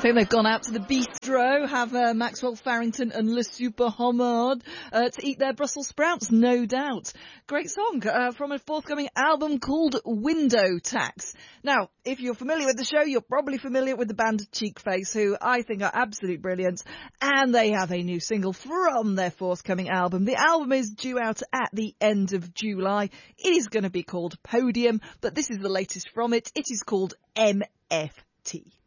think they've gone out to the bistro, have Maxwell Farrington and Le Super Homard to eat their Brussels sprouts, no doubt. Great song from a forthcoming album called Window Tax. Now, if you're familiar with the show, you're probably familiar with the band Cheekface, who I think are absolutely brilliant, and they have a new single from their forthcoming album. The album is due out at the end of July. It is going to be called Podium, but this is the latest from it. It is called MFT.